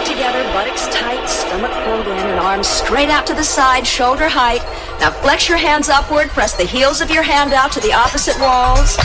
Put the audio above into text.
together, buttocks tight, stomach pulled in, and arms straight out to the side, shoulder height. Now flex your hands upward, press the heels of your hand out to the opposite walls.